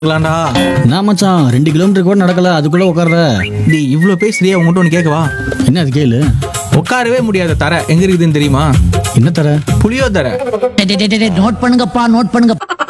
இருக்கலாம்டா. என்ன மச்சான் 2 கிலோமீட்டர் கூட நடக்கல அதுக்குள்ள உட்கார்ற? நீ இவ்ளோ பேசுறியா, உங்ககிட்ட ஒன்று கேட்கவா? என்ன அது கேளு. உட்காரவே முடியாத தர எங்க இருக்குதுன்னு தெரியுமா? என்ன தர? புளியோ தர. நோட் பண்ணுங்கப்பா, நோட் பண்ணுங்க.